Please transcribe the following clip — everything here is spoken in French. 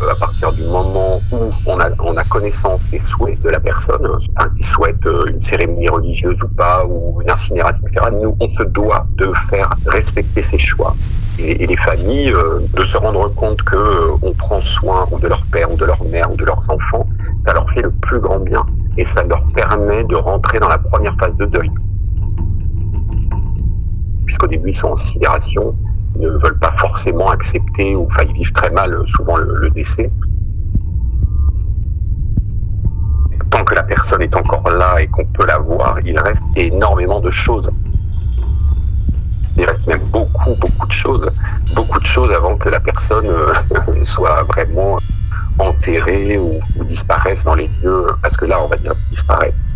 à partir du moment où on a connaissance des souhaits de la personne, qui souhaite une cérémonie religieuse ou pas, ou une incinération, etc., nous, on se doit de faire respecter ses choix. Et les familles, de se rendre compte que on prend soin ou de leur père, ou de leur mère, ou de leurs enfants, ça leur fait le plus grand bien. Et ça leur permet de rentrer dans la première phase de deuil. Puisqu'au début, ils sont en sidération, ils ne veulent pas forcément accepter, ou ils vivent très mal souvent le décès. Tant que la personne est encore là et qu'on peut la voir, il reste énormément de choses. Il reste même beaucoup de choses avant que la personne soit vraiment enterrée ou disparaisse dans les lieux, parce que là, on va dire disparaître.